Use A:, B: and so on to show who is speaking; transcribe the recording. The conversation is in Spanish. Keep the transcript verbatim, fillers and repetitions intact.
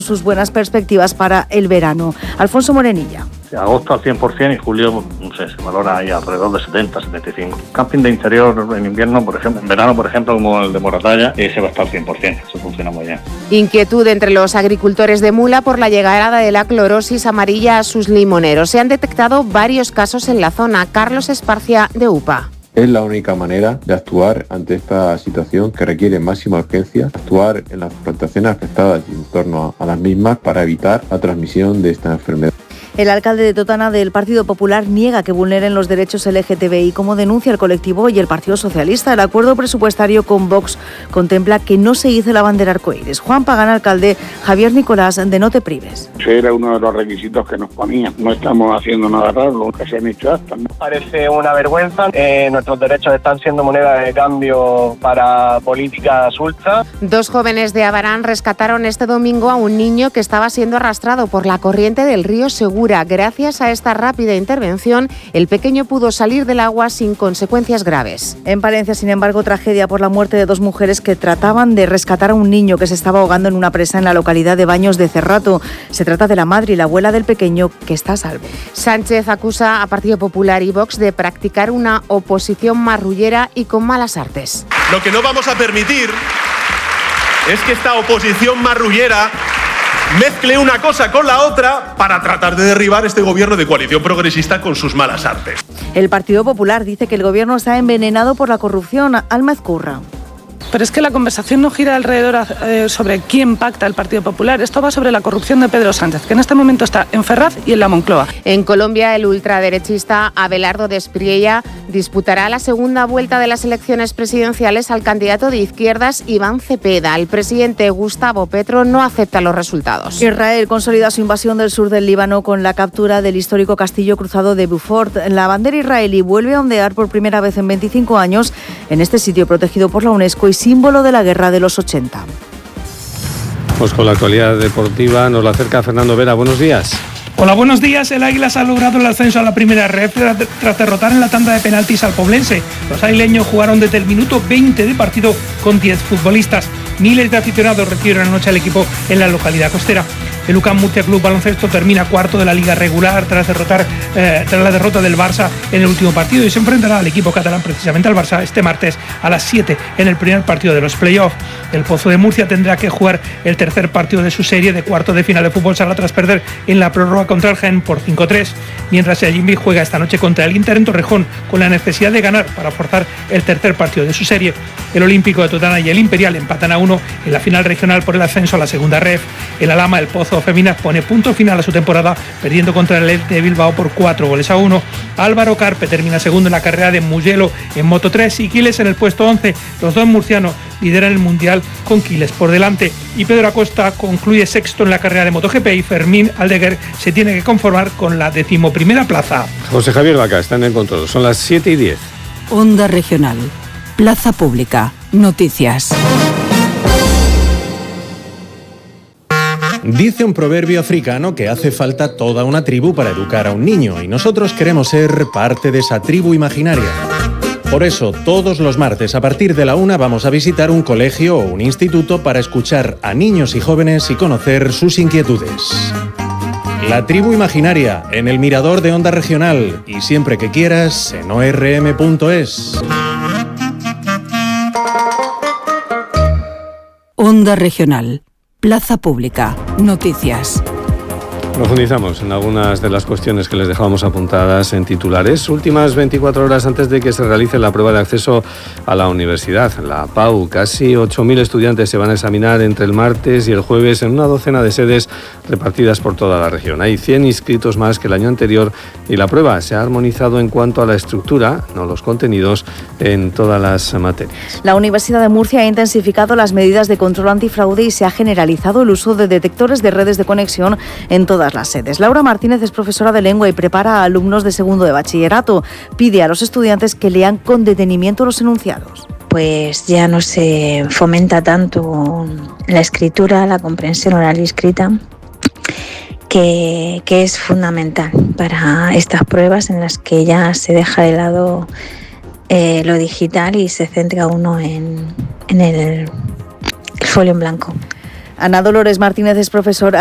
A: sus buenas perspectivas para el verano. Alfonso Morenilla.
B: Agosto al cien por ciento y julio, no sé, se valora ahí alrededor de setenta, setenta y cinco. Camping de interior en invierno, por ejemplo, en verano, por ejemplo, como el de Moratalla, ese va a estar al cien por ciento, eso funciona muy bien.
C: Inquietud entre los agricultores de Mula por la llegada de la clorosis amarilla a sus limoneros. Se han detectado varios casos en la zona. Carlos Esparcia, de U P A.
D: Es la única manera de actuar ante esta situación que requiere máxima urgencia, actuar en las plantaciones afectadas y en torno a las mismas para evitar la transmisión de esta enfermedad.
A: El alcalde de Totana del Partido Popular niega que vulneren los derechos L G T B I, como denuncia el colectivo y el Partido Socialista. El acuerdo presupuestario con Vox contempla que no se hice la bandera arcoíris. Juan Pagán, alcalde. Javier Nicolás, de No te prives.
E: Ese era uno de los requisitos que nos ponían. No estamos haciendo nada raro, lo que se han hecho hasta. ¿no?
F: Parece una vergüenza. Eh, nuestros derechos están siendo moneda de cambio para políticas ultra.
C: Dos jóvenes de Abarán rescataron este domingo a un niño que estaba siendo arrastrado por la corriente del río Segura. Gracias a esta rápida intervención, el pequeño pudo salir del agua sin consecuencias graves.
A: En Palencia, sin embargo, tragedia por la muerte de dos mujeres que trataban de rescatar a un niño que se estaba ahogando en una presa en la localidad de Baños de Cerrato. Se trata de la madre y la abuela del pequeño, que está a salvo.
C: Sánchez acusa a Partido Popular y Vox de practicar una oposición marrullera y con malas artes.
G: Lo que no vamos a permitir es que esta oposición marrullera mezcle una cosa con la otra para tratar de derribar este gobierno de coalición progresista con sus malas artes.
A: El Partido Popular dice que el gobierno está envenenado por la corrupción. Alma Ezcurra.
H: Pero es que la conversación no gira alrededor eh, sobre quién pacta el Partido Popular. Esto va sobre la corrupción de Pedro Sánchez, que en este momento está en Ferraz y en la Moncloa.
C: En Colombia, el ultraderechista Abelardo Despriella disputará la segunda vuelta de las elecciones presidenciales al candidato de izquierdas Iván Cepeda. El presidente Gustavo Petro no acepta los resultados.
A: Israel consolida su invasión del sur del Líbano con la captura del histórico castillo cruzado de Beaufort. La bandera israelí vuelve a ondear por primera vez en veinticinco años en este sitio protegido por la UNESCO y símbolo de la guerra de los ochenta.
I: Pues con la actualidad deportiva nos la acerca Fernando Vera. Buenos días.
J: Hola, buenos días. El Águilas ha logrado el ascenso a la primera red tras derrotar en la tanda de penaltis al Poblense. Los aileños jugaron desde el minuto veinte de partido con diez futbolistas. Miles de aficionados recibieron anoche al equipo en la localidad costera. El U C A M Murcia Club Baloncesto termina cuarto de la liga regular tras derrotar eh, tras la derrota del Barça en el último partido y se enfrentará al equipo catalán, precisamente al Barça, este martes a las siete en el primer partido de los playoffs. El Pozo de Murcia tendrá que jugar el tercer partido de su serie de cuarto de final de fútbol sala tras perder en la prórroga contra el Jaén por cinco tres, mientras el Jimby juega esta noche contra el Inter en Torrejón con la necesidad de ganar para forzar el tercer partido de su serie. El Olímpico de Totana y el Imperial empatan a uno en la final regional por el ascenso a la segunda ref. El Alhama, el Pozo Femina, pone punto final a su temporada perdiendo contra el Elche de Bilbao por cuatro goles a uno. Álvaro Carpe termina segundo en la carrera de Mugello en Moto tres y Quiles en el puesto once. Los dos murcianos lideran el mundial con Quiles por delante y Pedro Acosta concluye sexto en la carrera de MotoGP y Fermín Aldeguer se tiene que conformar con la decimoprimera plaza.
I: José Javier Vaca está en el control. Son las siete y diez.
K: Onda Regional. Plaza Pública. Noticias.
L: Dice un proverbio africano que hace falta toda una tribu para educar a un niño y nosotros queremos ser parte de esa tribu imaginaria. Por eso, todos los martes a partir de la una vamos a visitar un colegio o un instituto para escuchar a niños y jóvenes y conocer sus inquietudes. La tribu imaginaria en el Mirador de Onda Regional y siempre que quieras en o erre eme punto es.
K: Onda Regional. Plaza Pública. Noticias.
I: Profundizamos en algunas de las cuestiones que les dejábamos apuntadas en titulares. Últimas veinticuatro horas antes de que se realice la prueba de acceso a la universidad, la PAU. Casi ocho mil estudiantes se van a examinar entre el martes y el jueves en una docena de sedes repartidas por toda la región. Hay cien inscritos más que el año anterior y la prueba se ha armonizado en cuanto a la estructura, no los contenidos, en todas las materias.
A: La Universidad de Murcia ha intensificado las medidas de control antifraude y se ha generalizado el uso de detectores de redes de conexión en todas las sedes. Laura Martínez es profesora de lengua y prepara a alumnos de segundo de bachillerato. Pide a los estudiantes que lean con detenimiento los enunciados.
M: Pues ya no se fomenta tanto la escritura, la comprensión oral y escrita, que, que es fundamental para estas pruebas en las que ya se deja de lado eh, lo digital y se centra uno en, en el, el folio en blanco.
A: Ana Dolores Martínez es profesora